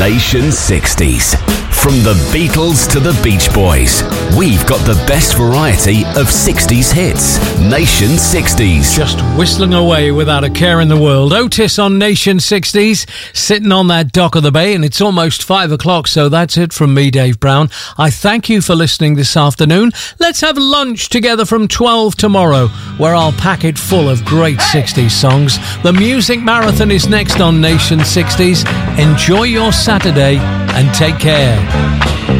Nation 60s. From the Beatles to the Beach Boys, we've got the best variety of 60s hits. Nation 60s. Just whistling away without a care in the world. Otis on Nation 60s, sitting on that dock of the bay, and it's almost 5 o'clock, so that's it from me, Dave Brown. I thank you for listening this afternoon. Let's have lunch together from 12 tomorrow, where I'll pack it full of great 60s songs. The Music Marathon is next on Nation 60s. Enjoy your Saturday and take care.